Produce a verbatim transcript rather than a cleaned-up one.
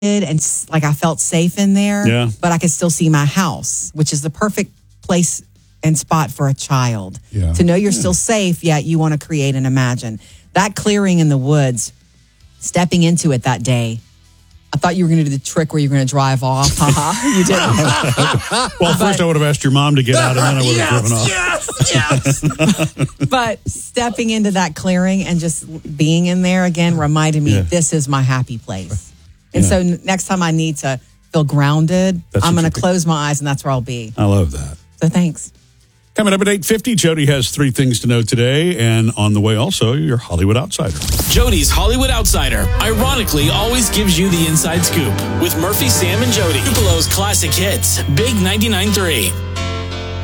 and like I felt safe in there, yeah. but I could still see my house, which is the perfect place and spot for a child. Yeah. To know you're yeah. still safe, yet you want to create and imagine. That clearing in the woods, stepping into it that day, I thought you were going to do the trick where you're going to drive off. Haha, you didn't. Well, first but, I would have asked your mom to get out, and then I would have yes, driven off. Yes, yes. But stepping into that clearing and just being in there again reminded me, yeah. this is my happy place. And yeah. so next time I need to feel grounded, That's I'm going to think. close my eyes, and that's where I'll be. I love that. So thanks. Coming up at eight fifty, Jody has three things to know today. And on the way also, your Hollywood Outsider. Jody's Hollywood Outsider, ironically, always gives you the inside scoop with Murphy, Sam, and Jody. Tupelo's classic hits, Big ninety-nine point three.